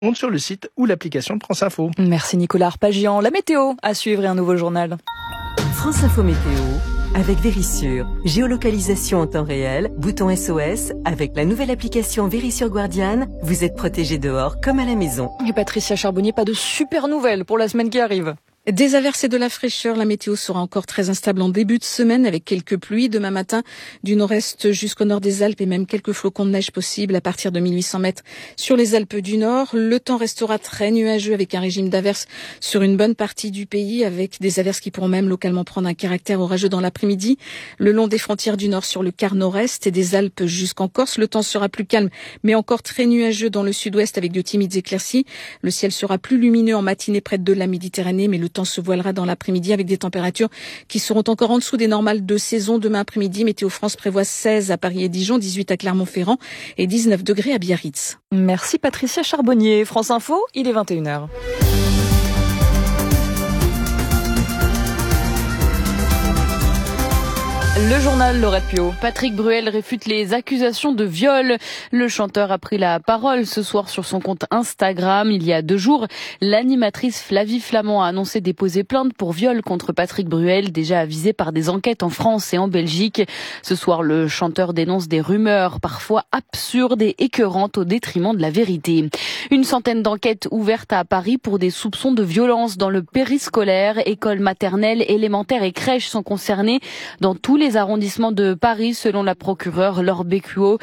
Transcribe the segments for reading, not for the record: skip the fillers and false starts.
sur le site ou l'application de France Info. Merci Nicolas Arpagian. La météo à suivre et un nouveau journal. France Info Météo avec Vérissure. Géolocalisation en temps réel, bouton SOS. Avec la nouvelle application Vérissure Guardian, vous êtes protégé dehors comme à la maison. Et Patricia Charbonnier, pas de super nouvelles pour la semaine qui arrive. Des averses et de la fraîcheur, la météo sera encore très instable en début de semaine avec quelques pluies. Demain matin, du nord-est jusqu'au nord des Alpes et même quelques flocons de neige possibles à partir de 1800 mètres sur les Alpes du Nord. Le temps restera très nuageux avec un régime d'averses sur une bonne partie du pays avec des averses qui pourront même localement prendre un caractère orageux dans l'après-midi. Le long des frontières du Nord sur le quart nord-est et des Alpes jusqu'en Corse, le temps sera plus calme mais encore très nuageux dans le sud-ouest avec de timides éclaircies. Le ciel sera plus lumineux en matinée près de la Méditerranée mais le temps se voilera dans l'après-midi avec des températures qui seront encore en dessous des normales de saison. Demain après-midi, Météo France prévoit 16 à Paris et Dijon, 18 à Clermont-Ferrand et 19 degrés à Biarritz. Merci Patricia Charbonnier. France Info, il est 21h. Le journal Laurette Piau. Patrick Bruel réfute les accusations de viol. Le chanteur a pris la parole ce soir sur son compte Instagram. Il y a 2 jours, l'animatrice Flavie Flament a annoncé déposer plainte pour viol contre Patrick Bruel, déjà avisé par des enquêtes en France et en Belgique. Ce soir, le chanteur dénonce des rumeurs parfois absurdes et écœurantes au détriment de la vérité. Une centaine d'enquêtes ouvertes à Paris pour des soupçons de violence dans le périscolaire. Écoles maternelles, élémentaires et crèches sont concernées dans tous les arrondissements de Paris, selon la procureure Laure Bécuot.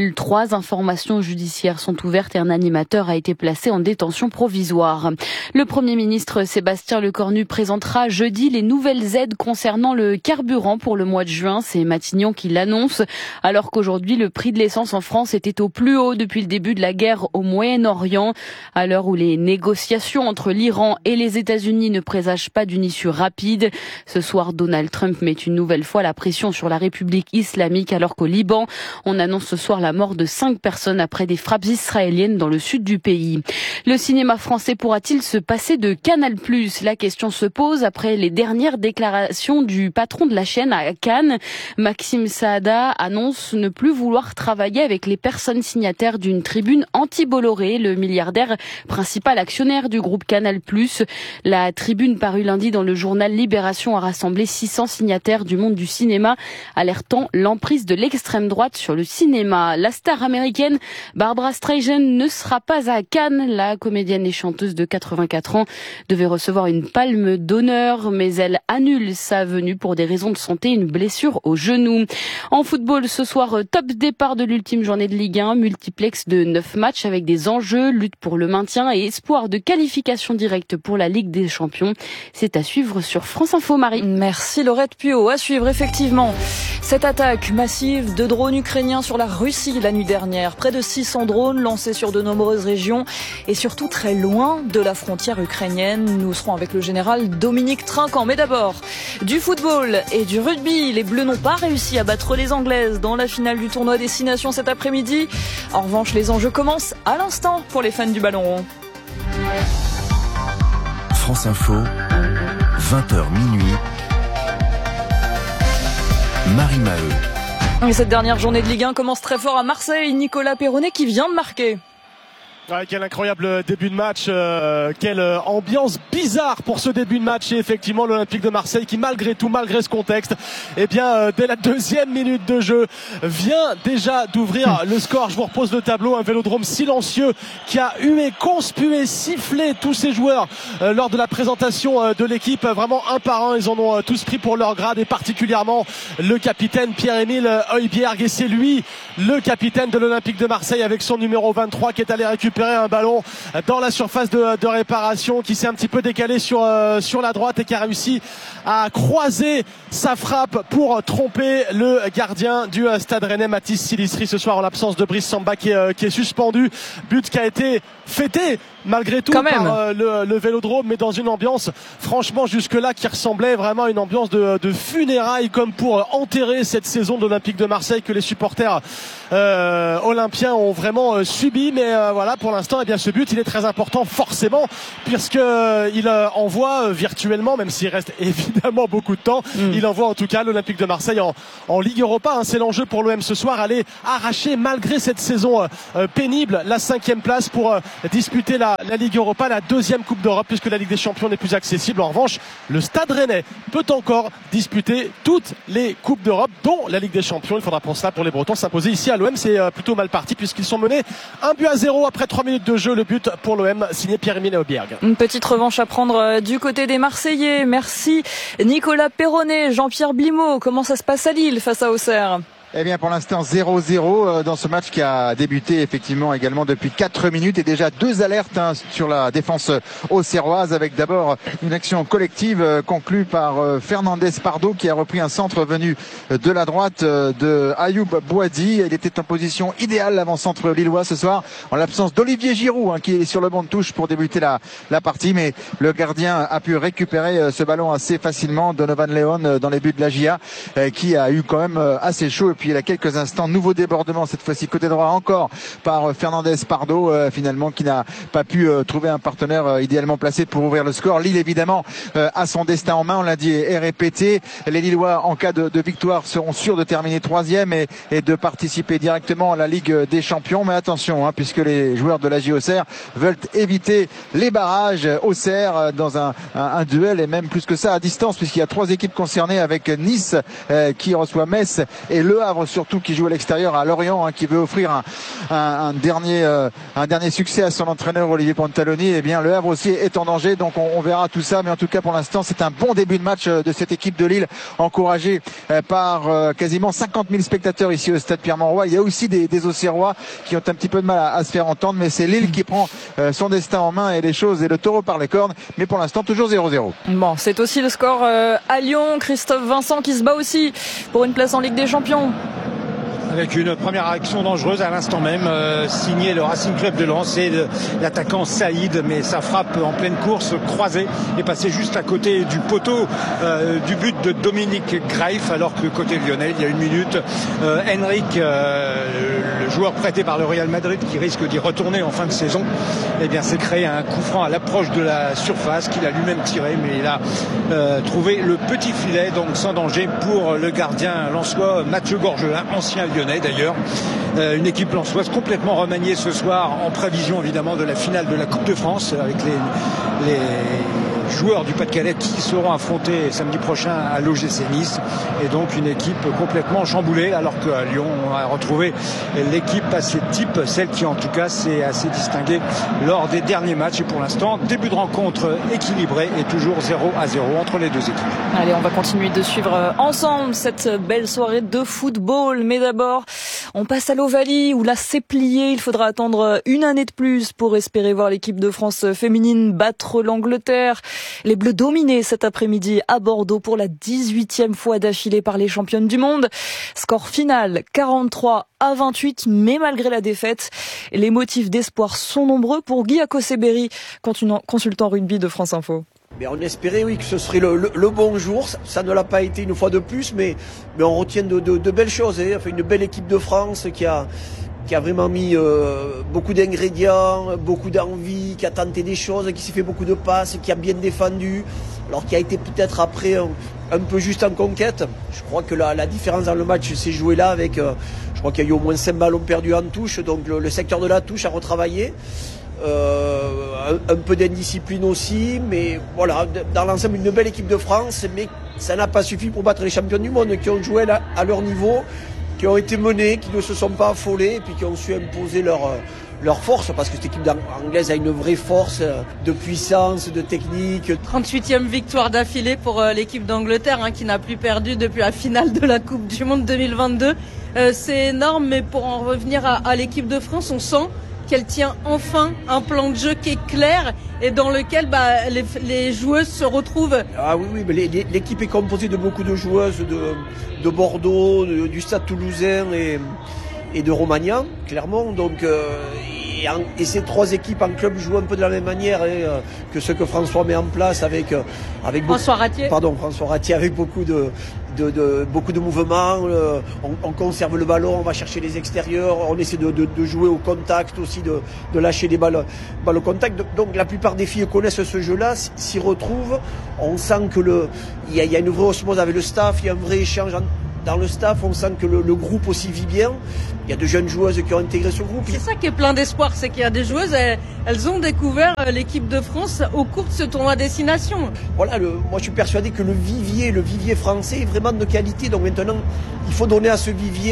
3 informations judiciaires sont ouvertes et un animateur a été placé en détention provisoire. Le Premier ministre Sébastien Lecornu présentera jeudi les nouvelles aides concernant le carburant pour le mois de juin. C'est Matignon qui l'annonce, alors qu'aujourd'hui le prix de l'essence en France était au plus haut depuis le début de la guerre au Moyen-Orient. À l'heure où les négociations entre l'Iran et les États-Unis ne présagent pas d'une issue rapide, ce soir Donald Trump met une nouvelle fois la pression sur la République islamique, alors qu'au Liban, on annonce ce soir la mort de 5 personnes après des frappes israéliennes dans le sud du pays. Le cinéma français pourra-t-il se passer de Canal+? La question se pose après les dernières déclarations du patron de la chaîne à Cannes. Maxime Saada annonce ne plus vouloir travailler avec les personnes signataires d'une tribune anti-Bolloré, le milliardaire principal actionnaire du groupe Canal+. La tribune parue lundi dans le journal Libération a rassemblé 600 signataires du monde du cinéma, alertant l'emprise de l'extrême droite sur le cinéma. La star américaine Barbra Streisand ne sera pas à Cannes. La comédienne et chanteuse de 84 ans devait recevoir une palme d'honneur, mais elle annule sa venue pour des raisons de santé, une blessure au genou. En football, ce soir, top départ de l'ultime journée de Ligue 1, multiplex de 9 matchs avec des enjeux, lutte pour le maintien et espoir de qualification directe pour la Ligue des Champions. C'est à suivre sur France Info Marie. Merci Laurette Piau. À suivre effectivement cette attaque massive de drones ukrainiens sur la Russie la nuit dernière. Près de 600 drones lancés sur de nombreuses régions et surtout très loin de la frontière ukrainienne. Nous serons avec le général Dominique Trinquant. Mais d'abord, du football et du rugby. Les Bleus n'ont pas réussi à battre les Anglaises dans la finale du tournoi des 6 nations cet après-midi. En revanche, les enjeux commencent à l'instant pour les fans du ballon rond. France Info, 20h minuit. Marie Maheu. Et cette dernière journée de Ligue 1 commence très fort à Marseille. Nicolas Perronnet qui vient de marquer. Ouais, quel incroyable début de match, quelle ambiance bizarre pour ce début de match. Et effectivement l'Olympique de Marseille qui malgré tout, malgré ce contexte, dès la 2e minute de jeu vient déjà d'ouvrir le score. Je vous repose le tableau, un Vélodrome silencieux qui a hué, conspué, sifflé tous ses joueurs lors de la présentation de l'équipe, vraiment un par un. Ils en ont tous pris pour leur grade et particulièrement le capitaine Pierre-Émile Højbjerg. Et c'est lui le capitaine de l'Olympique de Marseille avec son numéro 23 qui est allé récupérer un ballon dans la surface de réparation, qui s'est un petit peu décalé sur la droite et qui a réussi à croiser sa frappe pour tromper le gardien du Stade Rennais, Mathis Silistri, ce soir en l'absence de Brice Samba qui est suspendu. But qui a été fêté malgré tout par le Vélodrome, mais dans une ambiance franchement jusque-là qui ressemblait vraiment à une ambiance de funérailles, comme pour enterrer cette saison de l'Olympique de Marseille que les supporters olympiens ont vraiment subi. Mais voilà, pour pour l'instant, eh bien ce but il est très important forcément puisqu'il envoie virtuellement, même s'il reste évidemment beaucoup de temps, il envoie en tout cas l'Olympique de Marseille en Ligue Europa. Hein. C'est l'enjeu pour l'OM ce soir, aller arracher malgré cette saison pénible la 5e place pour disputer la Ligue Europa, la 2e Coupe d'Europe puisque la Ligue des Champions n'est plus accessible. En revanche, le Stade Rennais peut encore disputer toutes les Coupes d'Europe, dont la Ligue des Champions. Il faudra pour cela, pour les Bretons, s'imposer ici à l'OM. C'est plutôt mal parti puisqu'ils sont menés 1-0 après 3 minutes de jeu. Le but pour l'OM signé Pierre-Emile Aubiergue. Une petite revanche à prendre du côté des Marseillais. Merci Nicolas Perronnet, Jean-Pierre Blimaud. Comment ça se passe à Lille face à Auxerre? Eh bien, pour l'instant, 0-0 dans ce match qui a débuté effectivement également depuis 4 minutes et déjà 2 alertes sur la défense auxerroise, avec d'abord une action collective conclue par Fernandez Pardo qui a repris un centre venu de la droite de Ayoub Bouadi. Il était en position idéale, l'avant-centre lillois ce soir, en l'absence d'Olivier Giroud qui est sur le banc de touche pour débuter la partie, mais le gardien a pu récupérer ce ballon assez facilement. Donovan León dans les buts de la GIA qui a eu quand même assez chaud. Puis il y a quelques instants, nouveau débordement cette fois-ci côté droit encore par Fernandez Pardo finalement qui n'a pas pu trouver un partenaire idéalement placé pour ouvrir le score. Lille évidemment a son destin en main, on l'a dit et répété. Les Lillois en cas de victoire seront sûrs de terminer 3e et de participer directement à la Ligue des Champions. Mais attention puisque les joueurs de la Auxerre veulent éviter les barrages. Auxerre dans un duel et même plus que ça à distance puisqu'il y a 3 équipes concernées avec Nice qui reçoit Metz et Le Havre surtout qui joue à l'extérieur à Lorient qui veut offrir un dernier succès à son entraîneur Olivier Pantaloni. Eh bien Le Havre aussi est en danger, donc on verra tout ça, mais en tout cas pour l'instant c'est un bon début de match de cette équipe de Lille, encouragée par quasiment 50 000 spectateurs ici au stade Pierre-Mauroy. Il y a aussi des Auxerrois qui ont un petit peu de mal à se faire entendre, mais c'est Lille qui prend son destin en main et les choses et le taureau par les cornes, mais pour l'instant toujours 0-0. Bon, c'est aussi le score à Lyon. Christophe Vincent qui se bat aussi pour une place en Ligue des Champions. Avec une première action dangereuse à l'instant même, signée le Racing Club de Lens et l'attaquant Saïd, mais sa frappe en pleine course croisée est passée juste à côté du poteau du but de Dominique Greif, alors que côté lyonnais, il y a 1 minute, Henrik, le joueur prêté par le Real Madrid qui risque d'y retourner en fin de saison, eh bien s'est créé un coup franc à l'approche de la surface qu'il a lui-même tiré, mais il a trouvé le petit filet, donc sans danger pour le gardien lensois Mathieu Gorgelin, ancien lyonnais d'ailleurs. Une équipe lensoise complètement remaniée ce soir en prévision évidemment de la finale de la Coupe de France avec les joueurs du Pas-de-Calais qui seront affrontés samedi prochain à l'OGC Nice, et donc une équipe complètement chamboulée, alors qu'à Lyon on a retrouvé l'équipe assez type, celle qui en tout cas s'est assez distinguée lors des derniers matchs. Et pour l'instant, début de rencontre équilibré et toujours 0-0 entre les deux équipes. Allez, on va continuer de suivre ensemble cette belle soirée de football, mais d'abord on passe à l'Ovalie où là c'est plié. Il faudra attendre une année de plus pour espérer voir l'équipe de France féminine battre l'Angleterre. Les Bleus dominés cet après-midi à Bordeaux pour la 18e fois d'affilée par les championnes du monde. Score final 43-28, mais malgré la défaite, les motifs d'espoir sont nombreux pour Guy Akoseberi, consultant rugby de France Info. Mais on espérait que ce serait le bon jour. Ça ne l'a pas été une fois de plus, mais on retient de belles choses. Enfin, une belle équipe de France qui a vraiment mis beaucoup d'ingrédients, beaucoup d'envie, qui a tenté des choses, qui s'est fait beaucoup de passes, qui a bien défendu, alors qui a été peut-être après un peu juste en conquête. Je crois que la différence dans le match s'est jouée là avec, je crois qu'il y a eu au moins 5 ballons perdus en touche, donc le secteur de la touche a retravaillé. Un peu d'indiscipline aussi, mais voilà, dans l'ensemble une belle équipe de France, mais ça n'a pas suffi pour battre les champions du monde qui ont joué à leur niveau, qui ont été menés, qui ne se sont pas affolés et puis qui ont su imposer leur force, parce que cette équipe anglaise a une vraie force de puissance, de technique. 38e victoire d'affilée pour l'équipe d'Angleterre qui n'a plus perdu depuis la finale de la Coupe du Monde 2022. C'est énorme, mais pour en revenir à l'équipe de France, on sent qu'elle tient enfin un plan de jeu qui est clair et dans lequel les joueuses se retrouvent. Ah oui, mais l'équipe est composée de beaucoup de joueuses de Bordeaux, du Stade Toulousain et de Romagnan, clairement. Donc Et ces 3 équipes en club jouent un peu de la même manière que ce que François met en place avec François Ratier. François Ratier, avec beaucoup de mouvements. On conserve le ballon, on va chercher les extérieurs, on essaie de jouer au contact aussi, de lâcher des balles au contact. Donc la plupart des filles connaissent ce jeu-là, s'y retrouvent. On sent que il y a une vraie osmose avec le staff, il y a un vrai échange dans le staff, on sent que le groupe aussi vit bien. Il y a de jeunes joueuses qui ont intégré ce groupe. C'est ça qui est plein d'espoir, c'est qu'il y a des joueuses, elles ont découvert l'équipe de France au cours de ce tournoi destination. Voilà, moi je suis persuadé que le vivier français est vraiment de qualité. Donc maintenant, il faut donner à ce vivier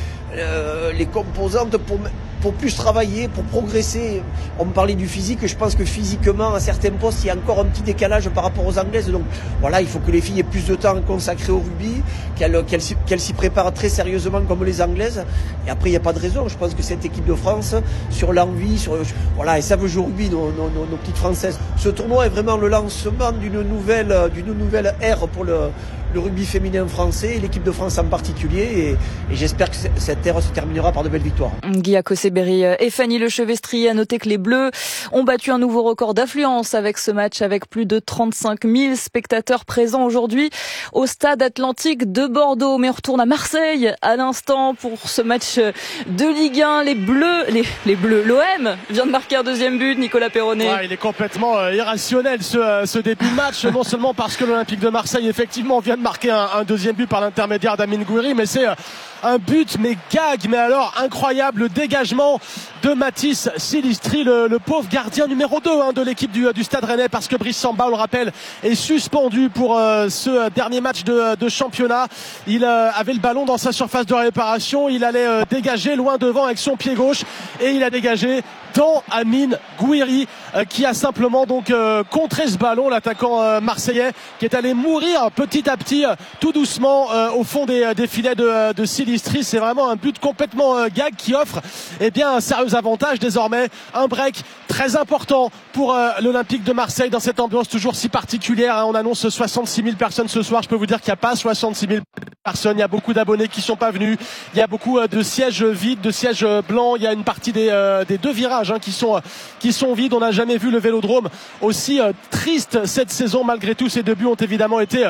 les composantes pour plus travailler, pour progresser. On me parlait du physique, je pense que physiquement, à certains postes, il y a encore un petit décalage par rapport aux Anglaises. Donc voilà, il faut que les filles aient plus de temps consacré au rugby, qu'elles s'y préparent très sérieusement comme les Anglaises. Et après, il n'y a pas de raison. Je pense que cette équipe de France, sur l'envie, voilà, et ça veut jouer au rugby, nos petites Françaises. Ce tournoi est vraiment le lancement d'une nouvelle ère pour le rugby féminin français, et l'équipe de France en particulier, et j'espère que cette ère se terminera par de belles victoires. Guy Akosséberry et Fanny Lechevestri, à noter que les Bleus ont battu un nouveau record d'affluence avec ce match, avec plus de 35 000 spectateurs présents aujourd'hui au stade Atlantique de Bordeaux. Mais on retourne à Marseille à l'instant pour ce match de Ligue 1. Les Bleus, l'OM vient de marquer un deuxième but, Nicolas Perronnet. Ouais, il est complètement irrationnel ce début de match, non seulement parce que l'Olympique de Marseille effectivement vient de marquer un deuxième but par l'intermédiaire d'Amine Gouiri, mais c'est un but mais alors incroyable, le dégagement de Mathis Silistri, le pauvre gardien numéro 2 de l'équipe du Stade Rennais, parce que Brice Samba, on le rappelle, est suspendu pour ce dernier match de championnat. Il avait le ballon dans sa surface de réparation, il allait dégager loin devant avec son pied gauche, et il a dégagé dans Amine Gouiri, qui a simplement donc contré ce ballon, l'attaquant marseillais, qui est allé mourir petit à petit, tout doucement, au fond des filets de Silistri. C'est vraiment un but complètement gag qui offre un sérieux avantage désormais, un break très important pour l'Olympique de Marseille dans cette ambiance toujours si particulière. On annonce 66 000 personnes ce soir. Je peux vous dire qu'il n'y a pas 66 000 personnes. Il y a beaucoup d'abonnés qui sont pas venus. Il y a beaucoup de sièges vides, de sièges blancs. Il y a une partie des 2 virages qui sont vides. On n'a jamais vu le Vélodrome aussi triste cette saison. Malgré tout, ces 2 buts ont évidemment été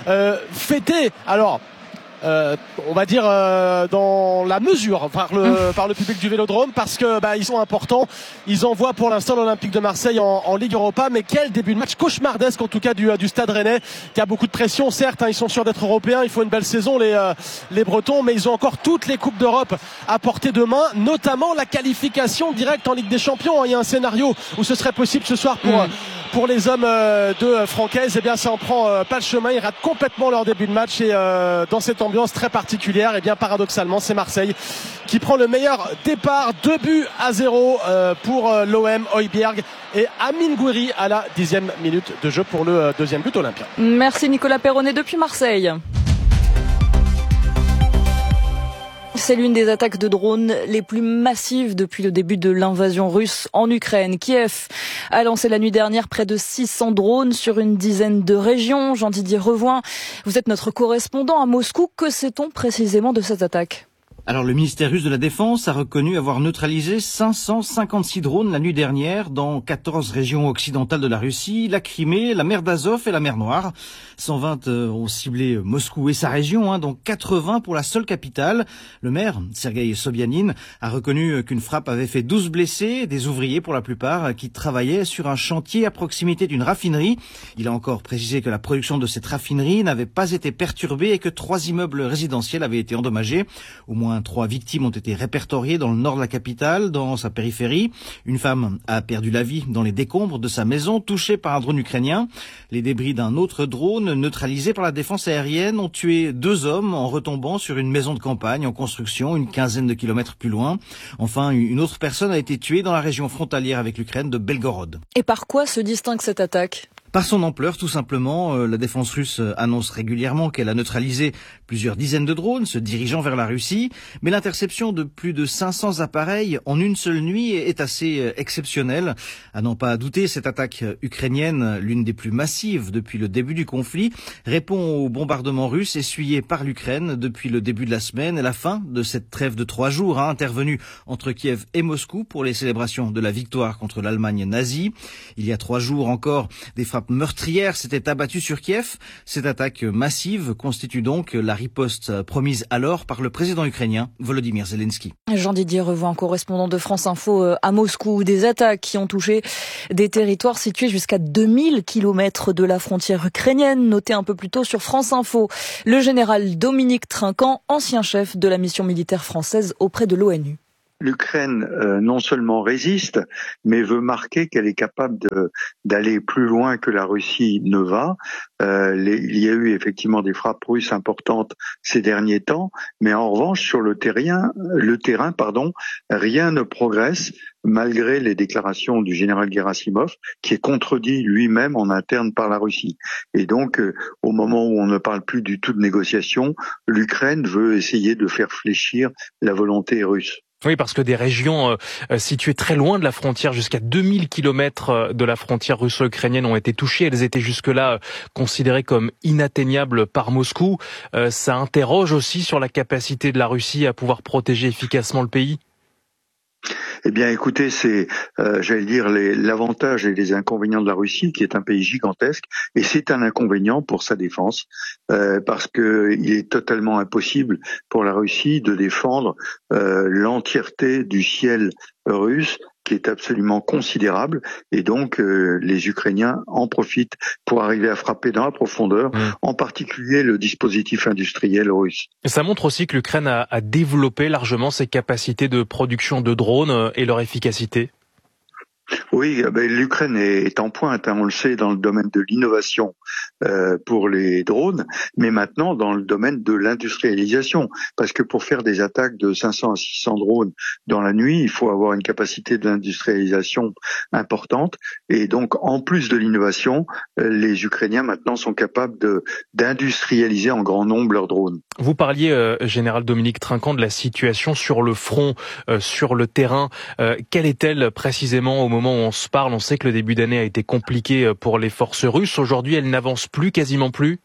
fêtés. Alors, on va dire dans la mesure par le public du Vélodrome, parce que ils sont importants. Ils envoient pour l'instant l'Olympique de Marseille en Ligue Europa, mais quel début de match cauchemardesque en tout cas du Stade Rennais, qui a beaucoup de pression. Certes, ils sont sûrs d'être européens, il faut une belle saison les Bretons, mais ils ont encore toutes les coupes d'Europe à portée de main, notamment la qualification directe en Ligue des Champions. Il y a un scénario où ce serait possible ce soir pour les hommes de Francaise. Ça en prend pas le chemin. Ils ratent complètement leur début de match, et dans cette ambiance très particulière, paradoxalement, c'est Marseille qui prend le meilleur départ. 2-0 pour l'OM Højbjerg et Amine Gouiri à la 10e minute de jeu pour le deuxième but olympien. Merci Nicolas Perronnet depuis Marseille. C'est l'une des attaques de drones les plus massives depuis le début de l'invasion russe en Ukraine. Kiev a lancé la nuit dernière près de 600 drones sur une dizaine de régions. Jean-Didier Revoin, vous êtes notre correspondant à Moscou. Que sait-on précisément de cette attaque ? Alors le ministère russe de la Défense a reconnu avoir neutralisé 556 drones la nuit dernière dans 14 régions occidentales de la Russie, la Crimée, la mer d'Azov et la mer Noire. 120 ont ciblé Moscou et sa région, dont 80 pour la seule capitale. Le maire, Sergueï Sobyanin, a reconnu qu'une frappe avait fait 12 blessés, des ouvriers pour la plupart, qui travaillaient sur un chantier à proximité d'une raffinerie. Il a encore précisé que la production de cette raffinerie n'avait pas été perturbée et que 3 immeubles résidentiels avaient été endommagés. Au moins 3 victimes ont été répertoriées dans le nord de la capitale, dans sa périphérie. Une femme a perdu la vie dans les décombres de sa maison, touchée par un drone ukrainien. Les débris d'un autre drone, neutralisé par la défense aérienne, ont tué 2 hommes en retombant sur une maison de campagne en construction, une quinzaine de kilomètres plus loin. Enfin, une autre personne a été tuée dans la région frontalière avec l'Ukraine de Belgorod. Et par quoi se distingue cette attaque ? Par son ampleur, tout simplement, la défense russe annonce régulièrement qu'elle a neutralisé plusieurs dizaines de drones se dirigeant vers la Russie, mais l'interception de plus de 500 appareils en une seule nuit est assez exceptionnelle. À n'en pas douter, cette attaque ukrainienne, l'une des plus massives depuis le début du conflit, répond aux bombardements russes essuyés par l'Ukraine depuis le début de la semaine et la fin de cette trêve de 3 jours intervenue entre Kiev et Moscou pour les célébrations de la victoire contre l'Allemagne nazie. Il y a 3 jours encore, des frappes meurtrières s'étaient abattues sur Kiev. Cette attaque massive constitue donc la riposte promise alors par le président ukrainien Volodymyr Zelensky. Jean-Didier Revoin, correspondant de France Info à Moscou. Des attaques qui ont touché des territoires situés jusqu'à 2000 km de la frontière ukrainienne, noté un peu plus tôt sur France Info. Le général Dominique Trinquant, ancien chef de la mission militaire française auprès de l'ONU. L'Ukraine non seulement résiste, mais veut marquer qu'elle est capable d'aller plus loin que la Russie ne va. Il y a eu effectivement des frappes russes importantes ces derniers temps, mais en revanche sur le terrain, rien ne progresse malgré les déclarations du général Gerasimov, qui est contredit lui-même en interne par la Russie. Et donc, au moment où on ne parle plus du tout de négociation, l'Ukraine veut essayer de faire fléchir la volonté russe. Oui, parce que des régions situées très loin de la frontière, jusqu'à 2000 km de la frontière russo-ukrainienne ont été touchées. Elles étaient jusque-là considérées comme inatteignables par Moscou. Ça interroge aussi sur la capacité de la Russie à pouvoir protéger efficacement le pays. Eh bien, écoutez, c'est, l'avantage et les inconvénients de la Russie, qui est un pays gigantesque, et c'est un inconvénient pour sa défense, parce que il est totalement impossible pour la Russie de défendre l'entièreté du ciel russe, qui est absolument considérable, et donc les Ukrainiens en profitent pour arriver à frapper dans la profondeur, en particulier le dispositif industriel russe. Et ça montre aussi que l'Ukraine a développé largement ses capacités de production de drones et leur efficacité. Oui, l'Ukraine est en pointe, on le sait, dans le domaine de l'innovation pour les drones, mais maintenant dans le domaine de l'industrialisation, parce que pour faire des attaques de 500 à 600 drones dans la nuit, il faut avoir une capacité d'industrialisation importante, et donc en plus de l'innovation, les Ukrainiens maintenant sont capables d'industrialiser en grand nombre leurs drones. Vous parliez, général Dominique Trinquant, de la situation sur le front, sur le terrain. Quelle est-elle précisément au moment où on se parle? On sait que le début d'année a été compliqué pour les forces russes. Aujourd'hui, elles n'avancent plus, quasiment plus?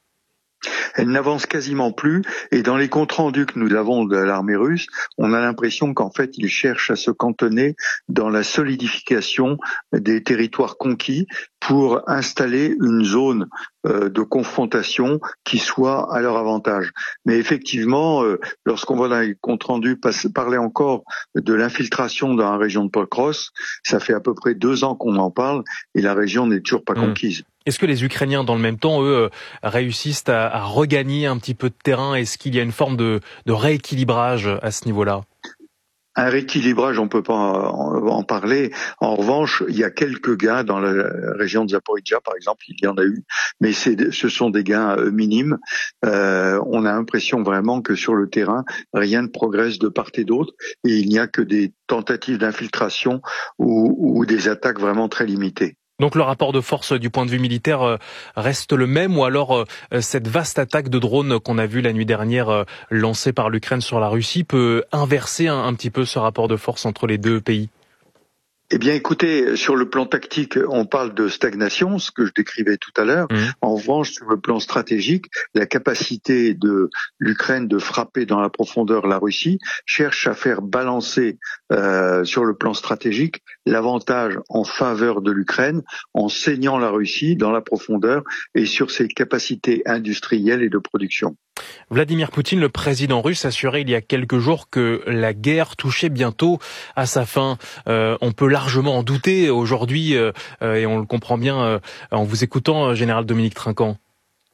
Elle n'avance quasiment plus, et dans les comptes rendus que nous avons de l'armée russe, on a l'impression qu'en fait ils cherchent à se cantonner dans la solidification des territoires conquis pour installer une zone de confrontation qui soit à leur avantage. Mais effectivement, lorsqu'on voit dans les comptes rendus parler encore de l'infiltration dans la région de Pokrovsk, ça fait à peu près 2 ans qu'on en parle et la région n'est toujours pas conquise. Est-ce que les Ukrainiens, dans le même temps, eux, réussissent à regagner un petit peu de terrain? Est-ce qu'il y a une forme de rééquilibrage à ce niveau-là? Un rééquilibrage, on peut pas en parler. En revanche, il y a quelques gains dans la région de Zaporijia, par exemple, il y en a eu, mais ce sont des gains minimes. On a l'impression vraiment que sur le terrain, rien ne progresse de part et d'autre, et il n'y a que des tentatives d'infiltration ou des attaques vraiment très limitées. Donc le rapport de force du point de vue militaire reste le même, ou alors cette vaste attaque de drones qu'on a vue la nuit dernière lancée par l'Ukraine sur la Russie peut inverser un petit peu ce rapport de force entre les deux pays? Eh bien, écoutez, sur le plan tactique, on parle de stagnation, ce que je décrivais tout à l'heure. En revanche, sur le plan stratégique, la capacité de l'Ukraine de frapper dans la profondeur la Russie cherche à faire balancer sur le plan stratégique l'avantage en faveur de l'Ukraine en saignant la Russie dans la profondeur et sur ses capacités industrielles et de production. Vladimir Poutine, le président russe, assurait il y a quelques jours que la guerre touchait bientôt à sa fin. On peut largement en douter aujourd'hui, et on le comprend bien en vous écoutant, général Dominique Trinquant.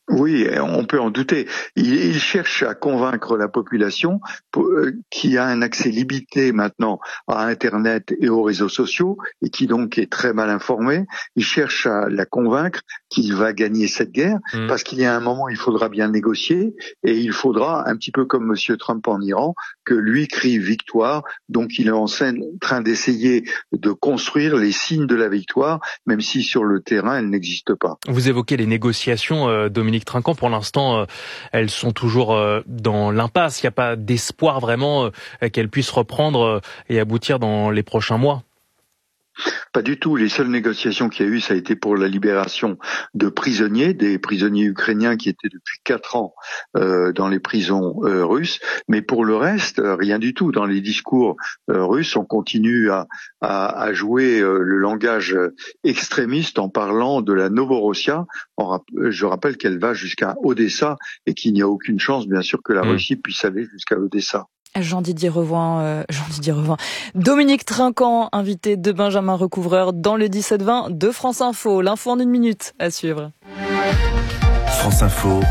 Oui, on peut en douter. Il cherche à convaincre la population qui a un accès limité maintenant à Internet et aux réseaux sociaux et qui donc est très mal informée. Il cherche à la convaincre qu'il va gagner cette guerre parce qu'il y a un moment, il faudra bien négocier et il faudra, un petit peu comme Monsieur Trump en Iran, que lui crie victoire. Donc il est en train d'essayer de construire les signes de la victoire, même si sur le terrain, elle n'existe pas. Vous évoquez les négociations, Dominique Trinquant. Pour l'instant, elles sont toujours dans l'impasse. Il n'y a pas d'espoir vraiment qu'elles puissent reprendre et aboutir dans les prochains mois. Pas du tout. Les seules négociations qu'il y a eu, ça a été pour la libération de prisonniers, des prisonniers ukrainiens qui étaient depuis 4 ans dans les prisons russes. Mais pour le reste, rien du tout. Dans les discours russes, on continue à jouer le langage extrémiste en parlant de la Novorossia. Je rappelle qu'elle va jusqu'à Odessa et qu'il n'y a aucune chance, bien sûr, que la Russie puisse aller jusqu'à Odessa. Jean-Didier Revoin. Dominique Trinquant, invité de Benjamin Recouvreur dans le 17-20 de France Info. L'info en 1 minute à suivre. France Info,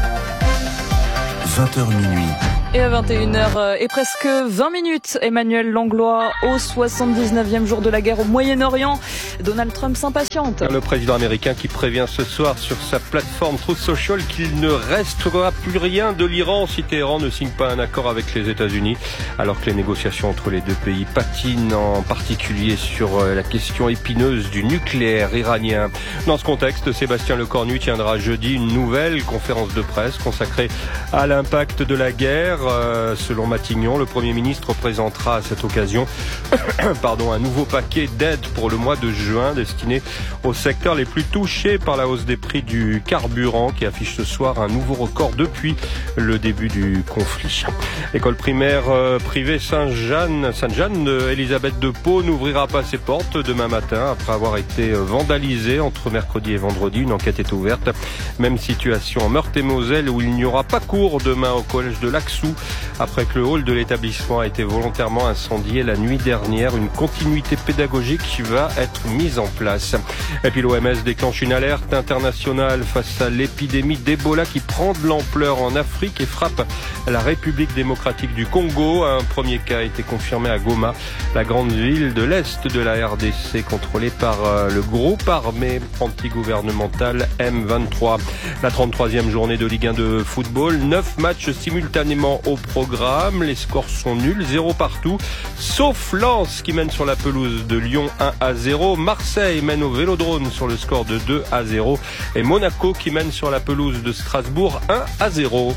20h minuit. Et à 21h et presque 20 minutes, Emmanuel Langlois, au 79e jour de la guerre au Moyen-Orient. Donald Trump s'impatiente. Le président américain qui prévient ce soir sur sa plateforme Truth Social qu'il ne restera plus rien de l'Iran si Téhéran ne signe pas un accord avec les États-Unis, alors que les négociations entre les deux pays patinent, en particulier sur la question épineuse du nucléaire iranien. Dans ce contexte, Sébastien Lecornu tiendra jeudi une nouvelle conférence de presse consacrée à l'impact de la guerre. Selon Matignon, le Premier ministre présentera à cette occasion un nouveau paquet d'aides pour le mois de juin destiné aux secteurs les plus touchés par la hausse des prix du carburant qui affiche ce soir un nouveau record depuis le début du conflit. L'école primaire privée Sainte-Jeanne Elisabeth de Pau n'ouvrira pas ses portes demain matin après avoir été vandalisée entre mercredi et vendredi. Une enquête est ouverte. Même situation en Meurthe-et-Moselle où il n'y aura pas cours demain au collège de Laxou après que le hall de l'établissement a été volontairement incendié la nuit dernière. Une continuité pédagogique va être mise en place. Et puis l'OMS déclenche une alerte internationale face à l'épidémie d'Ebola qui prend de l'ampleur en Afrique et frappe la République démocratique du Congo. Un premier cas a été confirmé à Goma, la grande ville de l'Est de la RDC contrôlée par le groupe armé antigouvernemental M23. La 33e journée de Ligue 1 de football, 9 matchs simultanément au programme. Les scores sont nuls, 0 partout, sauf Lens qui mène sur la pelouse de Lyon 1-0. Marseille mène au Vélodrome sur le score de 2-0 et Monaco qui mène sur la pelouse de Strasbourg 1-0.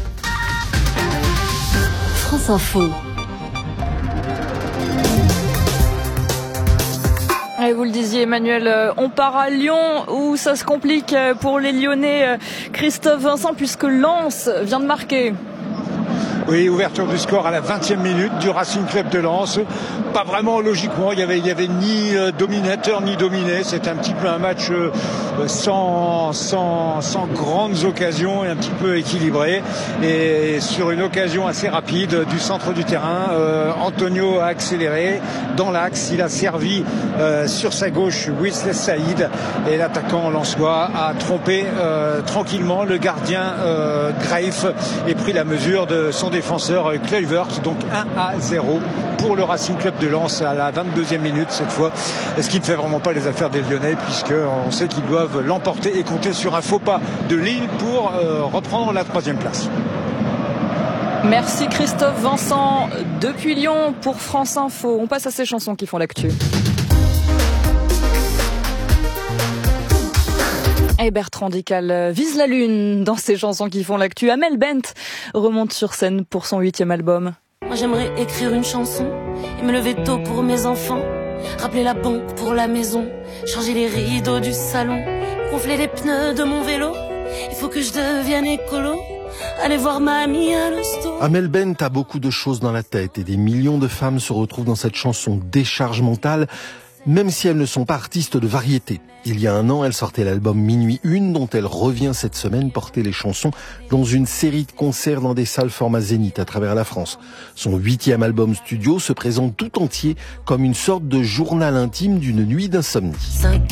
France Info. Et vous le disiez, Emmanuel, on part à Lyon où ça se complique pour les Lyonnais. Christophe Vincent, puisque Lens vient de marquer. Oui, ouverture du score à la 20e minute du Racing Club de Lens. Pas vraiment logiquement, il y avait ni dominateur ni dominé. C'était un petit peu un match sans grandes occasions et un petit peu équilibré. Et sur une occasion assez rapide du centre du terrain, Antonio a accéléré dans l'axe. Il a servi sur sa gauche Wesley Saïd et l'attaquant lensois a trompé tranquillement le gardien Greif et pris la mesure de son défenseur Kluivert. Donc 1-0 pour le Racing Club de Lens à la 22e minute cette fois. Ce qui ne fait vraiment pas les affaires des Lyonnais puisqu'on sait qu'ils doivent l'emporter et compter sur un faux pas de Lille pour reprendre la 3e place. Merci Christophe Vincent depuis Lyon pour France Info. On passe à ces chansons qui font l'actu. Et Bertrand Dical vise la lune dans ces chansons qui font l'actu. Amel Bent remonte sur scène pour son 8e album. Moi j'aimerais écrire une chanson et me lever tôt pour mes enfants, rappeler la banque pour la maison, changer les rideaux du salon, gonfler les pneus de mon vélo. Il faut que je devienne écolo, aller voir mamie à l'hosto. Amel Bent a beaucoup de choses dans la tête et des millions de femmes se retrouvent dans cette chanson Décharge mentale, même si elles ne sont pas artistes de variété. Il y a un an, elle sortait l'album Minuit 1, dont elle revient cette semaine porter les chansons dans une série de concerts dans des salles format Zénith à travers la France. Son 8e album studio se présente tout entier comme une sorte de journal intime d'une nuit d'insomnie.